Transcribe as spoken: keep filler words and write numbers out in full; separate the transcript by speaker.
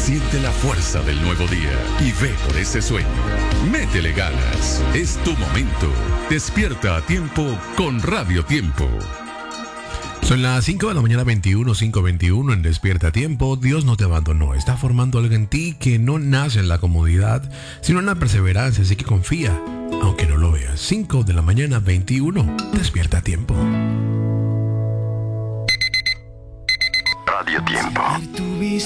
Speaker 1: Siente la fuerza del nuevo día y ve por ese sueño. Métele ganas. Es tu momento. Despierta a tiempo con Radio Tiempo.
Speaker 2: Son las cinco de la mañana, veintiuno, cinco veintiuno en Despierta a Tiempo. Dios no te abandonó. Está formando algo en ti que no nace en la comodidad, sino en la perseverancia. Así que confía, aunque no lo veas. cinco de la mañana, veintiuno. Despierta a Tiempo.
Speaker 3: Radio Tiempo.